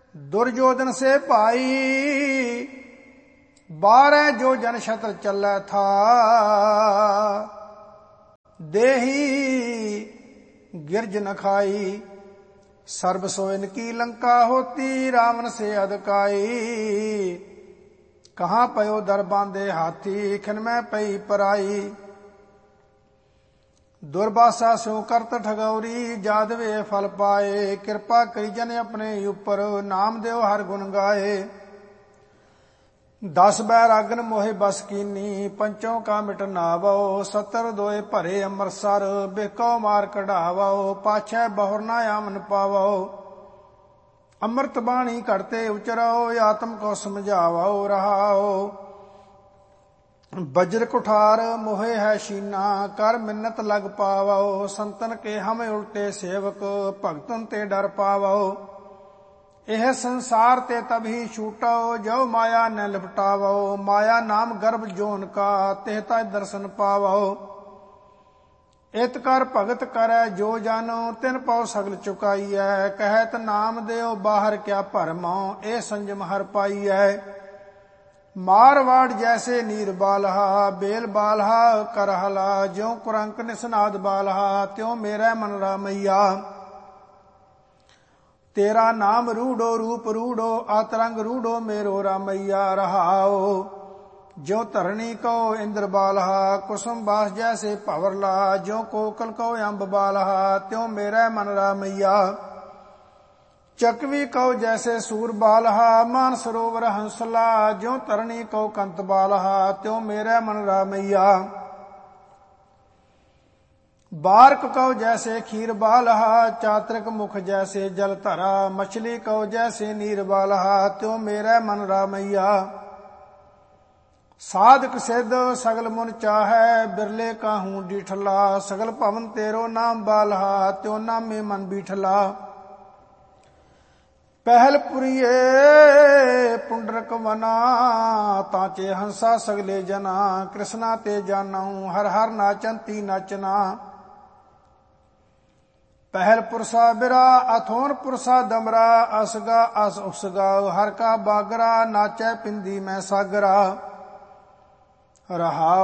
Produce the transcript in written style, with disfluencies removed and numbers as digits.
दुर्योधन से भाई, 12 जो जन शत्र चलै था। देही गिरज न खाई, सर्ब सोइन की लंका होती। रावण से अधकाई, कहाँ पयो दर बांधे हाथी। खिन में पई पराई, दुर्वासा सो करत ठगौरी। जादवे फल पाए, कृपा करी जन अपने ऊपर। नाम देव हर गुण गाए, 10 बैरागन मोहे बस कीनी। पंचों का मिट नावो, 70 दोए भरे अमरसर। बिको मार कढ़ावो, पाछै बहुर ना आमन पावो। अमृत बाणी करते उचरो, आत्म को समझावो रहाओ। वज्र कुठार मोहे है शीना, कर मिन्नत लग पावो। संतन के हम उल्टे सेवक, भगतन ते डर पावो। यह संसार ते तभी छूटो, जो माया न लिपटावो। माया नाम गर्भ जोन का, तेहता दर्शन पावो। इत कर भगत करे जो जानो, तिन पौ सगल चुकाईयै। कहत नाम देव बाहर क्या भरमो, ए संजम हर पाईयै। मारवाड़ जैसे नीर बालहा, बेल बालहा करहला। ज्यों कुरंक निसनाद बालहा, त्यों मेरा मन रामैया। तेरा नाम रूढ़ो रूप रूढ़ो, आतरंग रूढ़ो मेरो रामैया रहाओ। ज्यों धरणी को इंद्र बालहा, कुसुम बास जैसे भंवरला। ज्यों कोकल को अंब बालहा, त्यों मेरा मन रामैया। चकवी को जैसे सूर बालहा, मान सरोवर हंसला। ज्यों तरणी को कंत बालहा, त्यों मेरा मन रामैया। बारक को जैसे खीर बालहा, चातृक मुख जैसे जल धरा। मछली को जैसे नीर बालहा, त्यों मेरा मन रामैया। साधक सिद्ध सगल मुन चाहै, बिरले काहूं डीठला। सगल भवन तेरो नाम बालहा, त्यों नामे मन बीठला। पहल पुरिये पुंडरक वना, तांचे हंसा सगले जना। कृष्णा ते जानऊ, हर हर नाचंती नाचना। पहल पुरसा बिरा, अथोन पुरसा दमरा। असगा अस उसगा, हर का बागरा। नाचै पिंदी में सागरा रहा।